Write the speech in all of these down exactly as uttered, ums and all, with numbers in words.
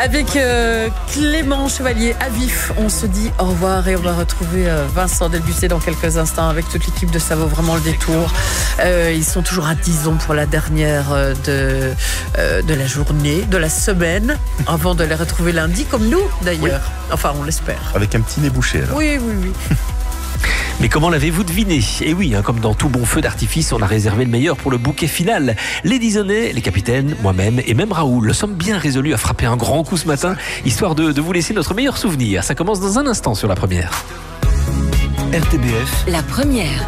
Avec euh, Clément Chevalier à vif, on se dit au revoir et on va retrouver euh, Vincent Delbussé dans quelques instants avec toute l'équipe de Ça vaut vraiment le détour. Euh, ils sont toujours à Dizon pour la dernière euh, de, euh, de la journée, de la semaine, avant de les retrouver lundi, comme nous d'ailleurs. Oui. Enfin, on l'espère. Avec un petit nez bouché alors. Oui, oui, oui. Mais comment l'avez-vous deviné? Et oui, hein, comme dans tout bon feu d'artifice, on a réservé le meilleur pour le bouquet final. Les Dizonnais, les capitaines, moi-même et même Raoul sommes bien résolus à frapper un grand coup ce matin, histoire de, de vous laisser notre meilleur souvenir. Ça commence dans un instant sur la première. R T B F. La première.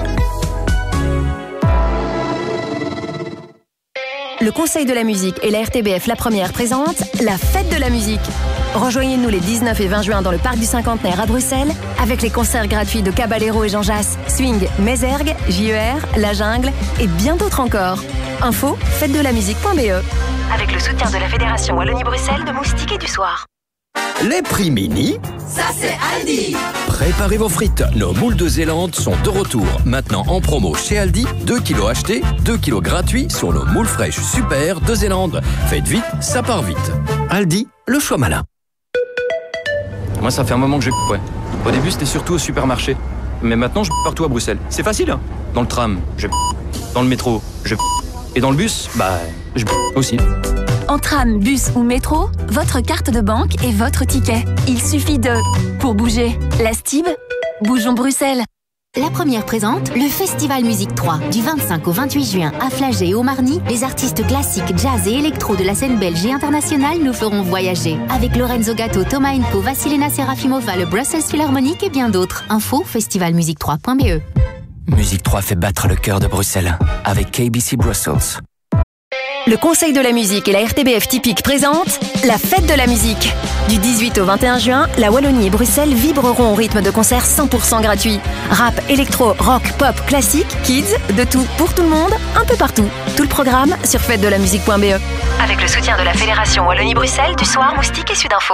Le Conseil de la musique et la R T B F La Première présentent la Fête de la musique. Rejoignez-nous les dix-neuf et vingt juin dans le Parc du Cinquantenaire à Bruxelles avec les concerts gratuits de Caballero et Jean Jass, Swing, Mézergue, J E R, La Jungle et bien d'autres encore. Info fête de la musique point b e. Avec le soutien de la Fédération Wallonie-Bruxelles de Moustique et du Soir. Les prix mini, Ça c'est Aldi. Préparez vos frites. Nos moules de Zélande sont de retour. Maintenant en promo chez Aldi. deux kilos achetés, deux kilos gratuits sur nos moules fraîches super de Zélande. Faites vite, ça part vite. Aldi, le choix malin. Moi, ça fait un moment que je ouais. Au début, c'était surtout au supermarché. Mais maintenant, je partout à Bruxelles. C'est facile, hein. Dans le tram, je dans le métro, je et dans le bus, bah, je aussi. En tram, bus ou métro, votre carte de banque est votre ticket. Il suffit de... Pour bouger, la Stib, bougeons Bruxelles. La Première présente le Festival Musique trois. Du vingt-cinq au vingt-huit juin, à Flagey et au Marny, les artistes classiques, jazz et électro de la scène belge et internationale nous feront voyager. Avec Lorenzo Gatto, Thomas Enko, Vassilina Serafimova, le Brussels Philharmonic et bien d'autres. Info festival musique trois point b e. Musique trois fait battre le cœur de Bruxelles avec K B C Brussels. Le Conseil de la musique et la R T B F Typique présentent la Fête de la musique. Du dix-huit au vingt et un juin, la Wallonie et Bruxelles vibreront au rythme de concerts cent pour cent gratuits. Rap, électro, rock, pop, classique, kids, de tout pour tout le monde, un peu partout. Tout le programme sur fête de la musique point b e. Avec le soutien de la Fédération Wallonie-Bruxelles, du Soir, Moustique et Sudinfo.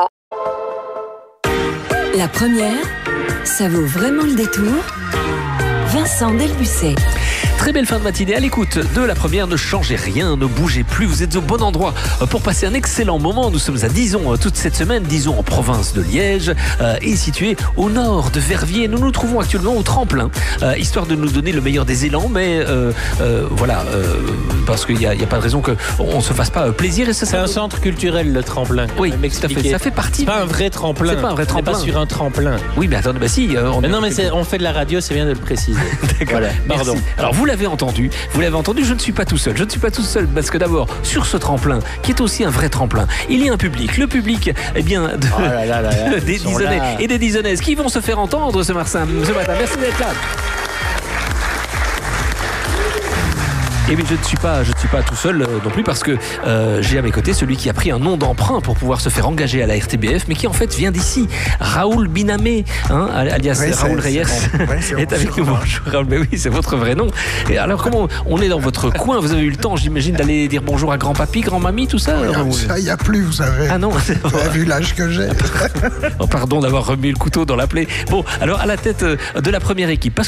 La première, ça vaut vraiment le détour. Vincent Delbussé. Très belle fin de matinée à l'écoute de la première. Ne changez rien, ne bougez plus. Vous êtes au bon endroit pour passer un excellent moment. Nous sommes à Dizon toute cette semaine. Dizon en province de Liège euh, est situé au nord de Verviers. Nous nous trouvons actuellement au tremplin, euh, histoire de nous donner le meilleur des élans. Mais euh, euh, voilà, euh, parce qu'il n'y a, a pas de raison qu'on ne se fasse pas plaisir. Et ça, c'est un centre culturel, le tremplin. Oui, tout à fait. Ça fait partie. C'est pas un vrai tremplin. C'est pas un vrai tremplin. On n'est pas sur un tremplin. Oui, mais attendez, bah si. Euh, on mais non, mais c'est, on fait de la radio, c'est bien de le préciser. D'accord. Voilà. Pardon. Merci. Alors vous l'avez entendu, vous l'avez entendu, je ne suis pas tout seul. Je ne suis pas tout seul parce que d'abord, sur ce tremplin, qui est aussi un vrai tremplin, il y a un public. Le public, eh bien, de, oh là là là là, des Dizonnais et des Dizonnaises qui vont se faire entendre ce matin. Ce matin. Merci d'être là. Et bien je ne suis pas, je ne suis pas tout seul non plus parce que euh, j'ai à mes côtés celui qui a pris un nom d'emprunt pour pouvoir se faire engager à la R T B F, mais qui en fait vient d'ici. Raoul Binamé, hein, alias oui, Raoul Reyes, bon. ouais, est, est avec nous. Bonjour Raoul, mais oui, c'est votre vrai nom. Et alors comment on est dans votre coin? Vous avez eu le temps, j'imagine, d'aller dire bonjour à grand-papy, grand-mamie, tout ça? Oh, ça, il n'y a plus, vous savez. Ah non, vous avez vu l'âge que j'ai. Oh, pardon d'avoir remis le couteau dans la plaie. Bon, alors à la tête de la première équipe. Parce